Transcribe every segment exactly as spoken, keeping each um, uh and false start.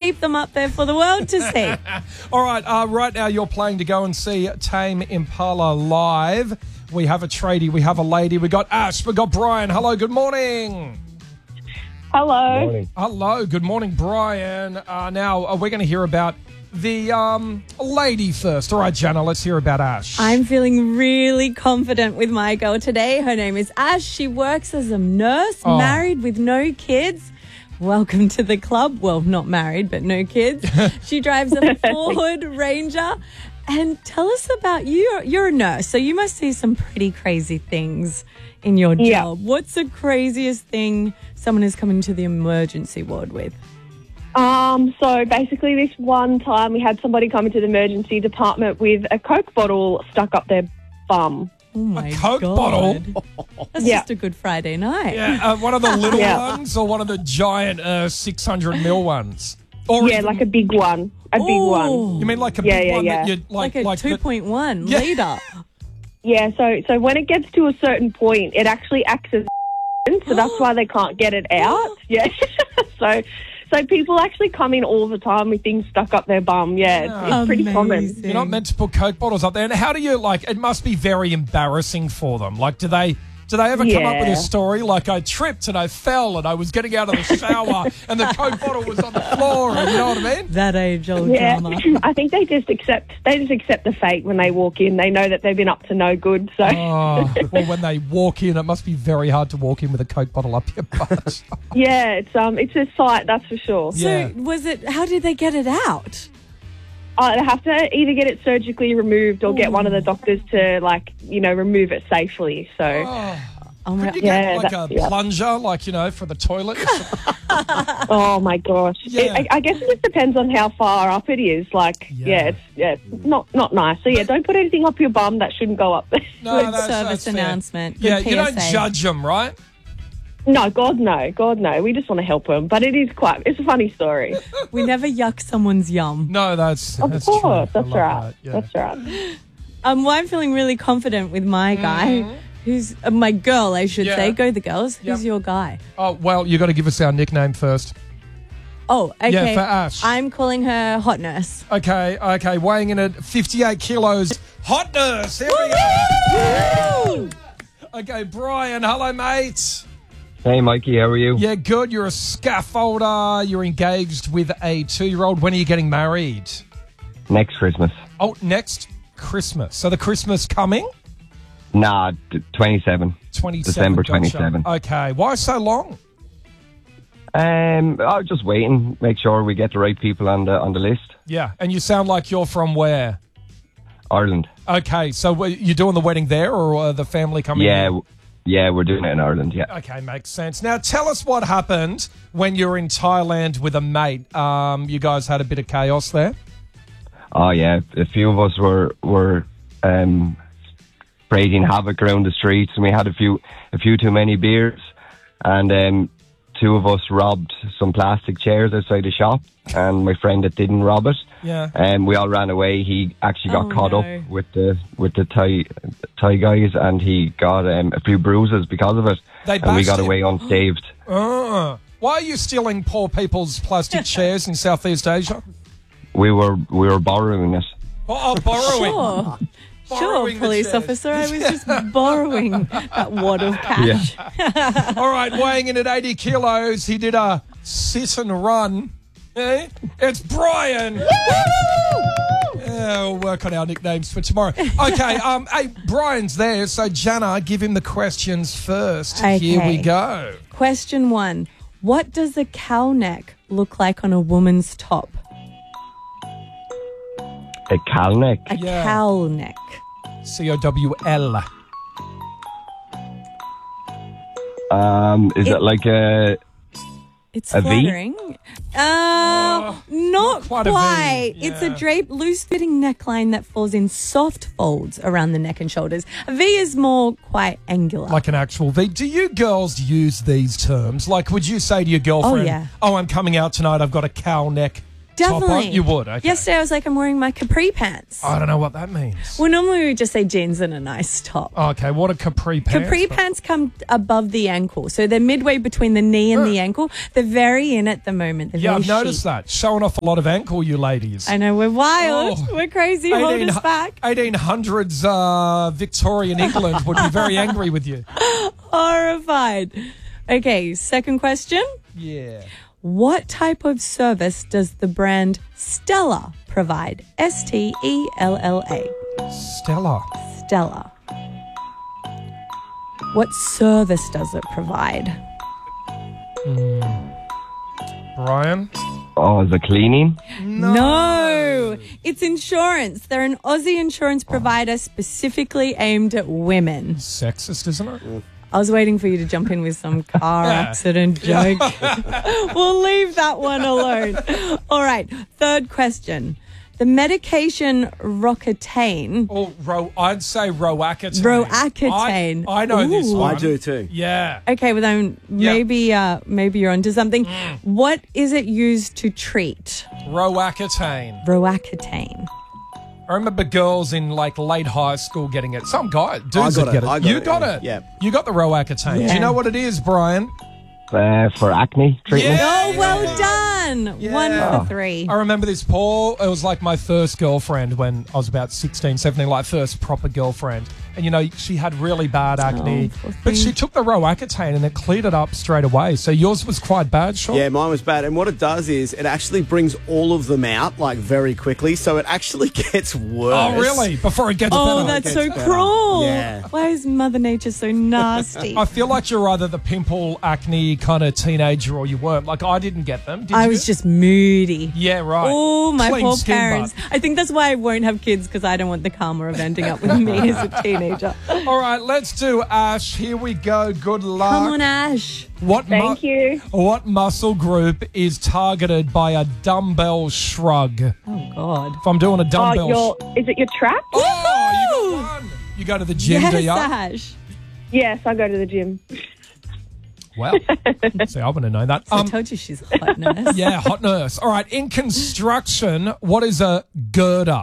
keep them up there for the world to see. All right, uh, right now you're playing to go and see Tame Impala live. We have a tradie, we have a lady, we got Ash, we got Brian. Hello, good morning. Hello. Good morning. Hello, good morning, Brian. Uh, now, uh, we're going to hear about the um, lady first. All right, Jana, let's hear about Ash. I'm feeling really confident with my girl today. Her name is Ash. She works as a nurse, Oh. married with no kids. Welcome to the club. Well, not married, but no kids. She drives a Ford Ranger. And tell us about you. You're, you're a nurse, so you must see some pretty crazy things in your job. Yeah. What's the craziest thing someone has come into the emergency ward with? Um, so basically this one time we had somebody come into the emergency department with a Coke bottle stuck up their bum. Oh my Coke God. bottle? That's Yeah. just a Good Friday night. Yeah, uh, one of the little Yeah. ones or one of the giant uh, six hundred mil ones? Or Yeah, even- like a big one. A big Ooh. one. You mean like a Yeah, big yeah, one yeah. that you like? Like a like the- two point one Yeah. litre. Yeah, so so when it gets to a certain point, it actually acts as so that's why they can't get it out. Yeah. so so people actually come in all the time with things stuck up their bum. Yeah, it's, it's pretty common. Amazing. You're not meant to put Coke bottles up there. And how do you, like, it must be very embarrassing for them. Like, do they do they ever come up with a Yeah. story like I tripped and I fell and I was getting out of the shower and the Coke bottle was on the floor and you know what I mean? That age-old Yeah, drama. I think they just accept they just accept the fate when they walk in. They know that they've been up to no good. So Oh, well, when they walk in, it must be very hard to walk in with a Coke bottle up your butt. yeah, it's um it's a sight, that's for sure. Yeah. So was it, how did they get it out? Uh, they have to either get it surgically removed or get one of the doctors to, like, you know, remove it safely. So, Oh my, Could you Yeah, get like a that's- yeah. plunger, like, you know, for the toilet? oh my gosh, Yeah. It, I, I guess it just depends on how far up it is. Like, Yeah. yeah, it's yeah, it's not not nice. So yeah, don't put anything up your bum that shouldn't go up there. No, Good that's- service that's fair. announcement. Good Yeah, you don't P S A. judge them, right? no, God no, God no. We just want to help them, but it is quite. It's a funny story. We never yuck someone's yum. No, that's Of that's course, true. I that's love right. that, yeah. That's right. Um, well, I'm feeling really confident with my guy, who's uh, my girl, I should Mm-hmm. Yeah. say. Go the girls. Who's Yep. your guy? Oh, well, you got to give us our nickname first. Oh, okay. Yeah, for Ash. I'm calling her Hot Nurse. Okay, okay, weighing in at fifty-eight kilos. Hot nurse, here we go. Okay, Brian, hello, mate. Hey, Mikey, how are you? Yeah, good. You're a scaffolder. You're engaged with a two-year-old. When are you getting married? Next Christmas. Oh, next Christmas. So the Christmas coming? Nah, d- twenty-seven. twenty-seven. December gotcha. twenty-seventh. Okay. Why so long? Um, I was just waiting, make sure we get the right people on the on the list. Yeah, and you sound like you're from where? Ireland. Okay, so were you doing the wedding there or uh, the family coming Yeah, in? w- yeah, we're doing it in Ireland. Yeah. Okay, makes sense. Now, tell us what happened when you were in Thailand with a mate. Um, you guys had a bit of chaos there. Oh yeah, a few of us were were um, creating havoc around the streets, and we had a few a few too many beers, and um, two of us robbed some plastic chairs outside the shop, and my friend that didn't rob it, Yeah. and we all ran away. He actually got Oh, caught no. up with the with the Thai Thai guys, and he got um, a few bruises because of it, They and we bashed got him? away unscathed. Uh, why are you stealing poor people's plastic chairs in Southeast Asia? We were we were borrowing it. Oh, oh borrowing. Sure. Sure, Borrowing the police chairs. officer. I was just borrowing that wad of cash. All right, weighing in at eighty kilos, he did a sit and run. Eh? It's Brian. Yeah, we'll work on our nicknames for tomorrow. Okay, um, hey, Brian's there, so Jana, give him the questions first. Here we Okay. go. Question one. What does a cow neck look like on a woman's top? A cow neck. A Yeah. cowl neck. C O W L. Um, is It- it like a? It's A V? flattering. Uh, not quite a V, quite. It's a yeah. draped, loose-fitting neckline that falls in soft folds around the neck and shoulders. A V is more quite angular. Like an actual V. Do you girls use these terms? Like, would you say to your girlfriend, yeah. oh, I'm coming out tonight, I've got a cow neck? top Definitely. on? You would, okay. Yesterday I was like, I'm wearing my capri pants. I don't know what that means. Well, normally we would just say jeans and a nice top. Okay, what are capri pants? Capri pants come above the ankle. So they're midway between the knee and Uh. the ankle. They're very in at the moment. They're Yeah, very I've noticed chic. that. Showing off a lot of ankle, you ladies. I know, we're wild. Oh. We're crazy. Hold us back. eighteen hundreds uh, Victorian England would be very angry with you. Horrified. Okay, second question. Yeah. What type of service does the brand Stella provide? S T E L L A. Stella. Stella. What service does it provide? Brian? Oh, is it cleaning? No. It's insurance. They're an Aussie insurance provider specifically aimed at women. Sexist, isn't it? I was waiting for you to jump in with some car accident joke. We'll leave that one alone. All right. Third question. The medication Roaccutane. Oh, ro- I'd say Roaccutane. Roaccutane. I, I know this Ooh. one. I do too. Yeah. Okay, well then Yeah. maybe uh, maybe you're onto something. Mm. What is it used to treat? Roaccutane. Roaccutane. I remember girls in like late high school getting it. Some guy, dudes I got would it. get it. I got you it, got yeah. it. Yeah. You got the Roaccutane. Do Yeah. you know what it is, Brian? Uh, for acne treatment? Yeah. Oh, well done. Yeah. One Oh. for three. I remember this, Paul. It was like my first girlfriend when I was about sixteen, seventeen, like first proper girlfriend. And, you know, she had really bad acne. Oh, poor but she thing. took the Roaccutane and it cleared it up straight away. So yours was quite bad, Sean? Yeah, mine was bad. And what it does is it actually brings all of them out like very quickly. So it actually gets worse. Oh, really? Before it gets Oh, better? that's so better. cruel. Yeah. Why is Mother Nature so nasty? I feel like you're either the pimple, acne kind of teenager or you weren't. Like, I didn't get them. Did I you? was just moody. Yeah, right. Oh, my Clean poor skin, parents. but- I think that's why I won't have kids, because I don't want the karma of ending up with me as a teenager. All right, let's do Ash. Here we go. Good luck. Come on, Ash. What mu- Thank you. What muscle group is targeted by a dumbbell shrug? If Oh, God. I'm doing a Oh, dumbbell your sh- is it your trap? Oh, you got one. You go to the gym, Yes, do you? Ash. Yes, I go to the gym. Well, see, I wouldn't have known that. I Um, told you she's a hot nurse. yeah, hot nurse. All right, in construction, what is a girder?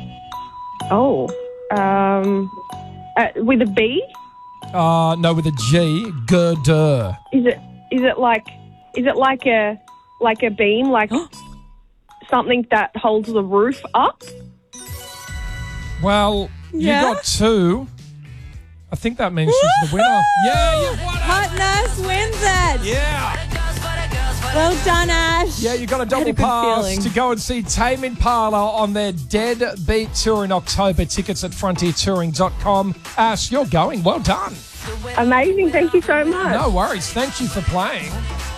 Oh, um, uh, with a B? Uh, no, with a G. Girder. Is it? Is it like? Is it like a like a beam? Like something that holds the roof up? Well, Yeah? you got two. I think that means she's the winner. Yeah, you won it. Hot nurse wins it. Yeah. Well done, Ash. Yeah, you got a I had double a good pass feeling. to go and see Tame Impala on their Deadbeat Tour in October. Tickets at frontier touring dot com. Ash, you're going. Well done. Amazing! Thank you so much. No worries. Thank you for playing.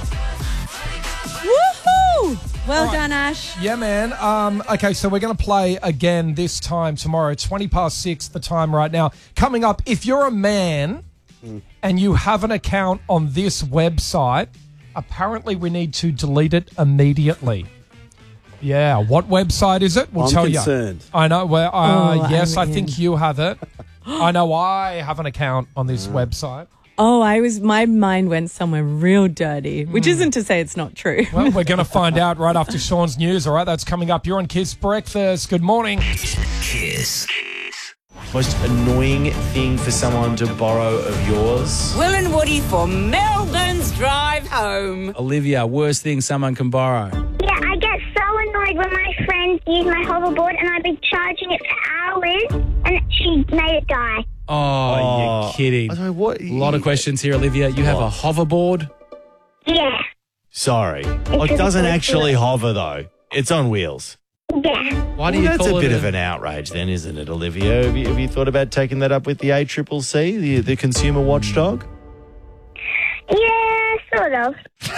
Woohoo! Well Right. done, Ash. Yeah, man. Um, okay, so we're going to play again this time tomorrow, twenty past six, the time right now. Coming up, if you're a man and you have an account on this website, apparently we need to delete it immediately. Yeah, what website is it? We'll I'm tell concerned. you. I know. Well, uh, Oh, yes, I I'm think in. you have it. I know I have an account on this website. Oh, I was. My mind went somewhere real dirty, which isn't to say it's not true. Well, we're going to find out right after Sean's news. All right, that's coming up. You're on Kiss Breakfast. Good morning. Kiss. Most annoying thing for someone to borrow of yours? Will and Woody for Melbourne's drive home. Olivia, worst thing someone can borrow? Yeah, I get so annoyed when my friends use my hoverboard and I've been charging it for hours and she made it die. Oh, you're kidding. I don't know what. A lot of questions here, Olivia. You have a hoverboard? Yeah, Sorry. Like, a doesn't good actually feeling. hover, though. It's on wheels. yeah. Why do Well, you that's call a it bit of an outrage then, isn't it, Olivia? Have you, have you thought about taking that up with the A C C C, the, the consumer watchdog? Yeah, sort of.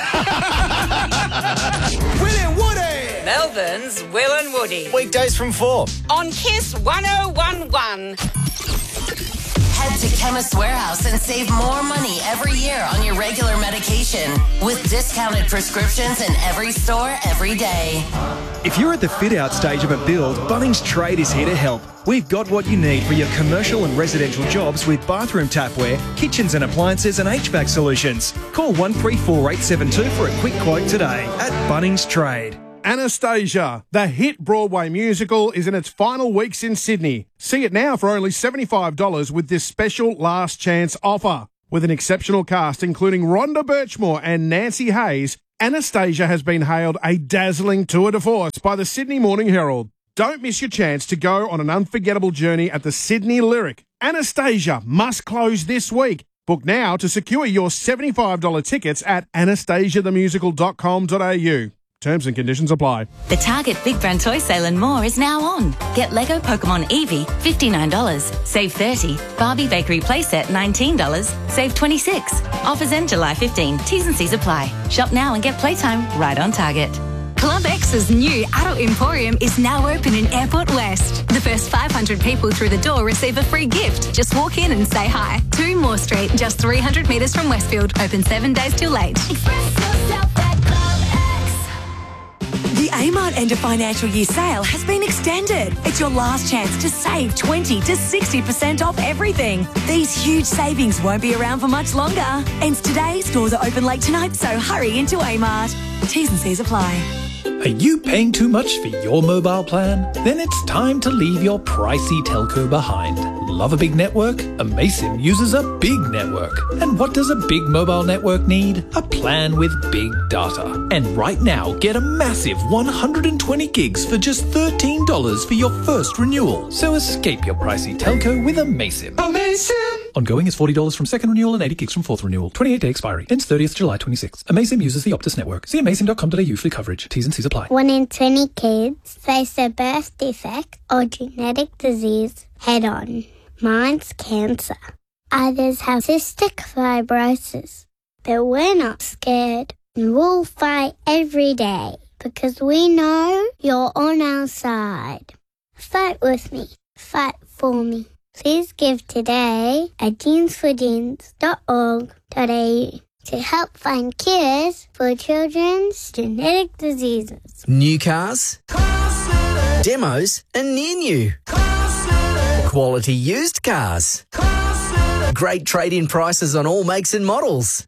Will and Woody! Melbourne's Will and Woody. Weekdays from four. On Kiss one oh one one. Head to Chemist Warehouse and save more money every year on your regular medication with discounted prescriptions in every store every day. If you're at the fit-out stage of a build, Bunnings Trade is here to help. We've got what you need for your commercial and residential jobs with bathroom tapware, kitchens and appliances and H V A C solutions. Call one three four eight seven two for a quick quote today at Bunnings Trade. Anastasia, the hit Broadway musical, is in its final weeks in Sydney. See it now for only seventy-five dollars with this special last chance offer. With an exceptional cast including Rhonda Birchmore and Nancy Hayes, Anastasia has been hailed a dazzling tour de force by the Sydney Morning Herald. Don't miss your chance to go on an unforgettable journey at the Sydney Lyric. Anastasia must close this week. Book now to secure your seventy-five dollars tickets at anastasia the musical dot com dot a u. Terms and conditions apply. The Target Big Brand Toy Sale and more is now on. Get Lego Pokemon Eevee, fifty-nine dollars. Save thirty dollars. Barbie Bakery Playset, nineteen dollars. Save twenty-six dollars. Offers end July fifteenth. T's and C's apply. Shop now and get playtime right on Target. Club X's new adult emporium is now open in Airport West. The first five hundred people through the door receive a free gift. Just walk in and say hi. two Moore Street, just three hundred metres from Westfield. Open seven days till late. Express yourself at Club X. The Amart End of Financial Year sale has been extended. It's your last chance to save twenty to sixty percent off everything. These huge savings won't be around for much longer. Ends today, stores are open late tonight, so hurry into Amart. T's and C's apply. Are you paying too much for your mobile plan? Then it's time to leave your pricey telco behind. Love a big network? Amaysim uses a big network. And what does a big mobile network need? A plan with big data. And right now, get a massive one hundred twenty gigs for just thirteen dollars for your first renewal. So escape your pricey telco with Amaysim. Amaysim! Ongoing is forty dollars from second renewal and eighty gigs from fourth renewal. twenty-eight day expiry. Ends thirtieth July twenty-sixth. Amaysim uses the Optus network. See amaysim dot com dot a u for coverage. T's and C's apply. One in twenty kids face a birth defect or genetic disease head on. Mine's cancer. Others have cystic fibrosis. But we're not scared. And we'll fight every day because we know you're on our side. Fight with me. Fight for me. Please give today at jeans for jeans dot org dot a u to help find cures for children's genetic diseases. New cars, demos and near new, quality used cars, great trade-in prices on all makes and models.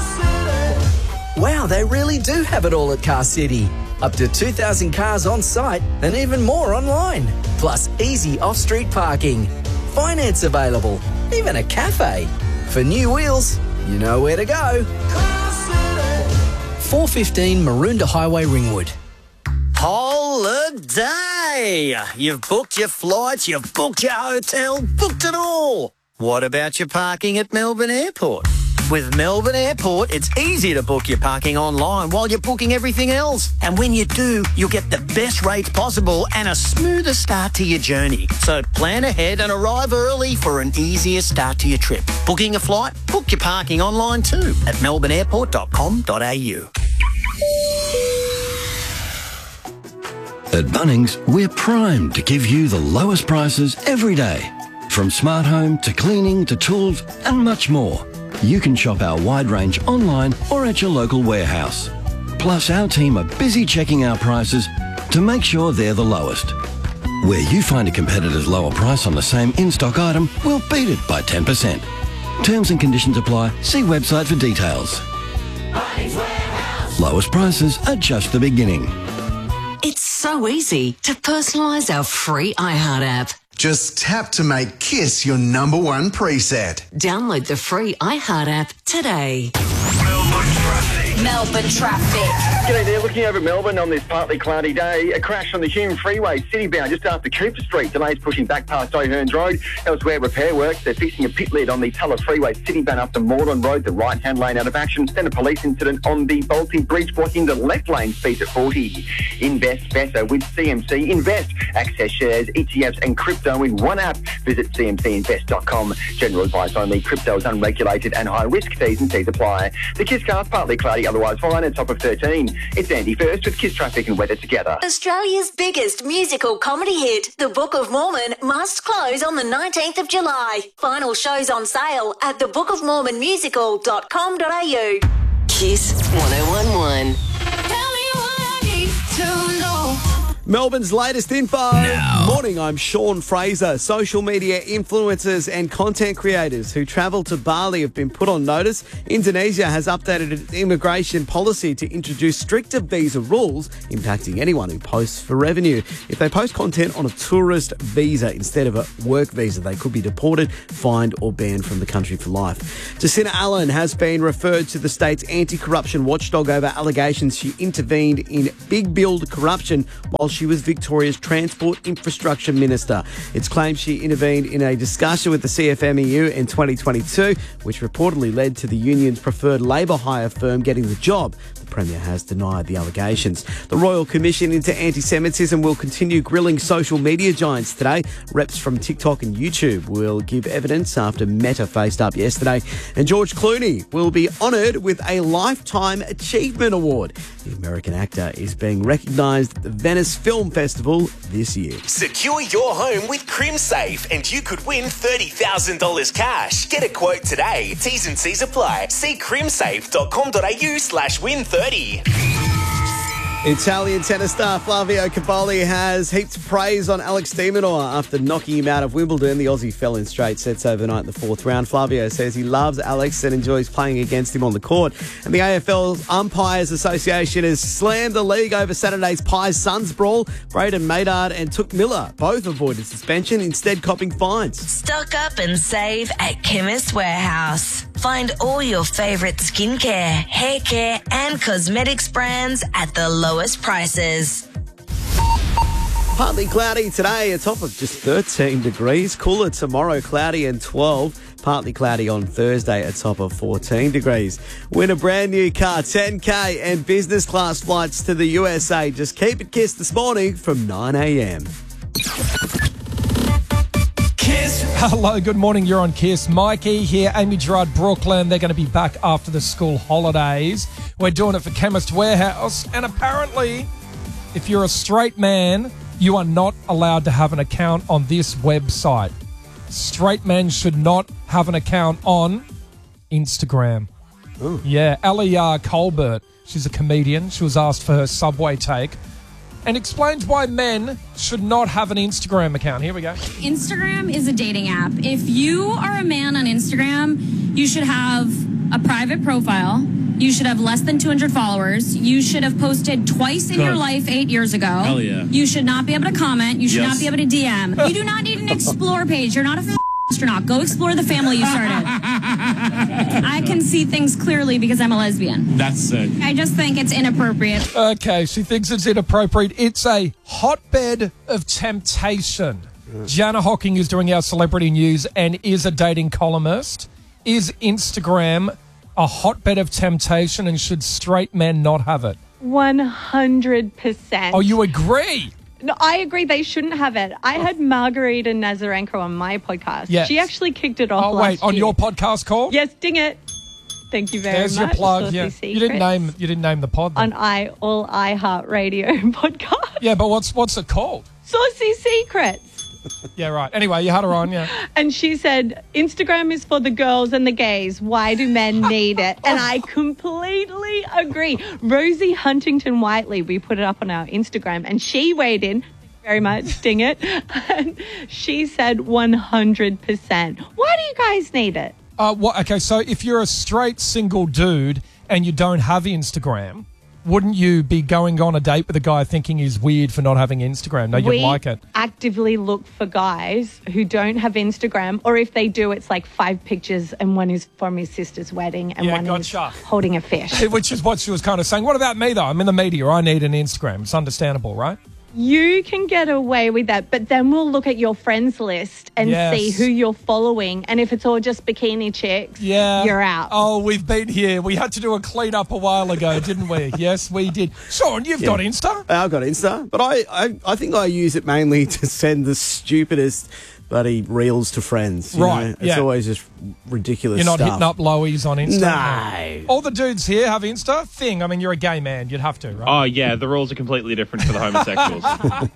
Wow, they really do have it all at Car City. Up to two thousand cars on site and even more online. Plus easy off-street parking. Finance available. Even a cafe. For new wheels, you know where to go. four fifteen Maroondah Highway, Ringwood. Holiday! You've booked your flights, you've booked your hotel, booked it all. What about your parking at Melbourne Airport? With Melbourne Airport, it's easy to book your parking online while you're booking everything else. And when you do, you'll get the best rates possible and a smoother start to your journey. So plan ahead and arrive early for an easier start to your trip. Booking a flight? Book your parking online too at melbourne airport dot com dot a u. At Bunnings, we're primed to give you the lowest prices every day. From smart home to cleaning to tools and much more. You can shop our wide range online or at your local warehouse. Plus, our team are busy checking our prices to make sure they're the lowest. Where you find a competitor's lower price on the same in-stock item, we'll beat it by ten percent. Terms and conditions apply. See website for details. Lowest prices are just the beginning. It's so easy to personalise our free iHeart app. Just tap to make Kiss your number one preset. Download the free iHeart app today. Melbourne traffic. G'day there, looking over Melbourne on this partly cloudy day. A crash on the Hume Freeway, citybound, just after Cooper Street. Delays pushing back past O'Hearns Road. Elsewhere, repair works. They're fixing a pit lid on the Tulla Freeway, citybound up to Moreland Road, the right-hand lane out of action. Then a police incident on the Balti Bridge, blocking the left lane, speeds at forty. Invest better with C M C Invest. Access shares, E T Fs and crypto in one app. Visit c m c invest dot com. General advice only. Crypto is unregulated and high risk. T's and C's apply. The Kiss Cast partly cloudy, otherwise fine, at top of thirteen. It's Andy First with Kiss Traffic and Weather together. Australia's biggest musical comedy hit, The Book of Mormon, must close on the nineteenth of July. Final shows on sale at the book of mormon musical dot com dot a u. Kiss one oh one one. Melbourne's latest info. Now. Morning, I'm Sean Fraser. Social media influencers and content creators who travel to Bali have been put on notice. Indonesia has updated its immigration policy to introduce stricter visa rules impacting anyone who posts for revenue. If they post content on a tourist visa instead of a work visa, they could be deported, fined or banned from the country for life. Jacinta Allen has been referred to the state's anti-corruption watchdog over allegations she intervened in big build corruption while she was Victoria's Transport Infrastructure Minister. It's claimed she intervened in a discussion with the C F M E U in twenty twenty-two, which reportedly led to the union's preferred labour hire firm getting the job. The Premier has denied the allegations. The Royal Commission into Anti-Semitism will continue grilling social media giants today. Reps from TikTok and YouTube will give evidence after Meta faced up yesterday. And George Clooney will be honoured with a Lifetime Achievement Award. The American actor is being recognised at the Venice Film Festival this year. Secure your home with CrimSafe and you could win thirty thousand dollars cash. Get a quote today. T's and C's apply. See crimsafe.com.au slash win thirty. Italian tennis star Flavio Cavalli has heaped praise on Alex de Minaur after knocking him out of Wimbledon. The Aussie fell in straight sets overnight in the fourth round. Flavio says he loves Alex and enjoys playing against him on the court. And the A F L's Umpires Association has slammed the league over Saturday's Pies Suns brawl. Braden Maynard and Took Miller both avoided suspension, instead copping fines. Stock up and save at Chemist Warehouse. Find all your favourite skincare, hair care and cosmetics brands at the lowest prices. Partly cloudy today, a top of just thirteen degrees. Cooler tomorrow, cloudy and twelve. Partly cloudy on Thursday, a top of fourteen degrees. Win a brand new car, ten K and business class flights to the U S A. Just keep it Kiss this morning from nine a.m. Kiss. Hello, good morning. You're on Kiss. Mikey here, Amy Gerard, Brooklyn. They're going to be back after the school holidays. We're doing it for Chemist Warehouse. And apparently, if you're a straight man, you are not allowed to have an account on this website. Straight men should not have an account on Instagram. Ooh. Yeah, Ellie uh, Colbert, she's a comedian. She was asked for her Subway take and explains why men should not have an Instagram account. Here we go. Instagram is a dating app. If you are a man on Instagram, you should have a private profile. You should have less than two hundred followers. You should have posted twice in Good. your life eight years ago. Hell yeah. You should not be able to comment. You should Yes. not be able to D M. You do not need an explore page. You're not a f- astronaut. Go explore the family you started. I can see things clearly because I'm a lesbian. That's sick. I just think it's inappropriate. Okay, she thinks it's inappropriate. It's a hotbed of temptation. Gianna Hocking is doing our celebrity news and is a dating columnist. Is Instagram a hotbed of temptation and should straight men not have it? one hundred percent. Oh, you agree? No, I agree they shouldn't have it. I had Margarita Nazarenko on my podcast. Yes. She actually kicked it off Oh, last wait, on year. your podcast call? Yes, ding it. Thank you very There's much. your plug. Saucy Yeah. You Secrets didn't name you didn't name the pod. then. on I all iHeartRadio podcast. Yeah, but what's what's it called? Saucy Secrets. Yeah, right. Anyway, you had her on, yeah. And she said, Instagram is for the girls and the gays. Why do men need it? And I completely agree. Rosie Huntington Whiteley, we put it up on our Instagram, and she weighed in. Very much, ding it. And she said one hundred percent. Why do you guys need it? Uh, what, okay, so if you're a straight single dude and you don't have Instagram, wouldn't you be going on a date with a guy thinking he's weird for not having Instagram? No, you'd we like it. actively look for guys who don't have Instagram, or if they do, it's like five pictures and one is from his sister's wedding and Yeah, one gotcha. is holding a fish. Which is what she was kind of saying. What about me, though? I'm in the media. I need an Instagram. It's understandable, right? You can get away with that, but then we'll look at your friends list and Yes. see who you're following. And if it's all just bikini chicks, Yeah. you're out. Oh, we've been here. We had to do a clean up a while ago, didn't we? Yes, we did. Sean, you've got Insta? I've got Insta, but I, I, I think I use it mainly to send the stupidest bloody reels to friends. you Right, know? It's yeah. always just ridiculous You're not stuff. hitting up lowies on Insta? No. All the dudes here have Insta? Thing. I mean, you're a gay man. You'd have to, right? Oh, yeah, the rules are completely different for the homosexuals.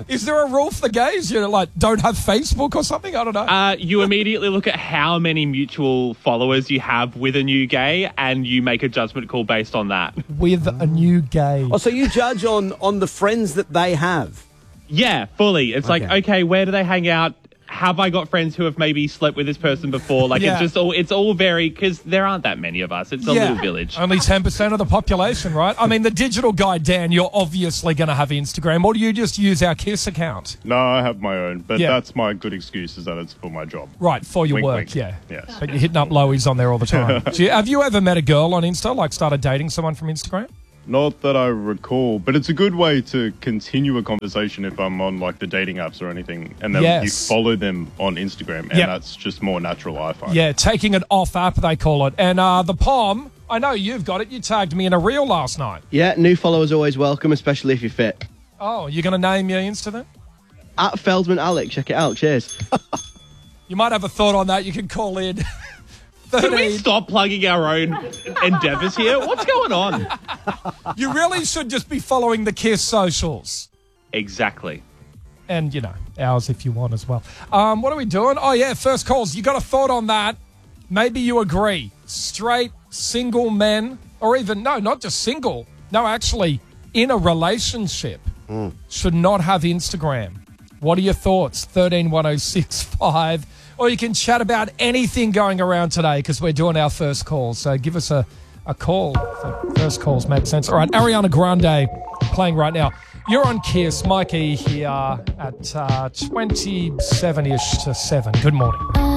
Is there a rule for the gays? You know, like, don't have Facebook or something? I don't know. Uh, you immediately look at how many mutual followers you have with a new gay, and you make a judgment call based on that. With a new gay. Oh, so you judge on, on the friends that they have? Yeah, fully. It's Okay. like, okay, where do they hang out? Have I got friends who have maybe slept with this person before? Like, Yeah. it's just all, it's all very, because there aren't that many of us. It's a Yeah. little village. Only ten percent of the population, right? I mean, the digital guy, Dan, you're obviously going to have Instagram. Or do you just use our KISS account? No, I have my own, but Yeah. that's my good excuse is that it's for my job. Right, for your Wink, work, wink. yeah. Yes. But you're hitting up Lowies on there all the time. Do you, have you ever met a girl on Insta, like started dating someone from Instagram? Not that I recall, but it's a good way to continue a conversation if I'm on like the dating apps or anything, and then Yes. you follow them on Instagram, and Yep. that's just more natural, I find. Yeah, taking it off app, they call it. And uh, the P O M, I know you've got it. You tagged me in a reel last night. Yeah, new followers always welcome, especially if you're fit. Oh, you're going to name your Insta then? At Feldman Alec, check it out. Cheers. You might have a thought on that. You can call in. Can we stop plugging our own endeavours here? What's going on? You really should just be following the KISS socials. Exactly. And, you know, ours if you want as well. Um, what are we doing? Oh, yeah, first calls. You got a thought on that? Maybe you agree. Straight, single men, or even, no, not just single. No, actually, in a relationship, should not have Instagram. What are your thoughts? thirteen one oh six five. Or you can chat about anything going around today because we're doing our first call. So give us a, a call. So first calls make sense. All right, Ariana Grande playing right now. You're on KISS. Mikey here at uh, twenty-seven-ish to seven. Good morning.